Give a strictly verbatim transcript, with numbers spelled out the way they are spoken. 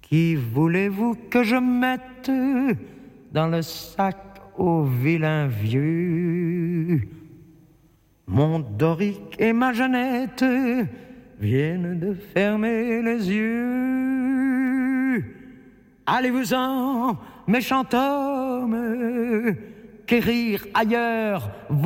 Qui voulez-vous que je mette dans le sac au vilain vieux? Mon Doric et ma Jeannette viennent de fermer les yeux. Allez-vous-en, méchant homme, quérir ailleurs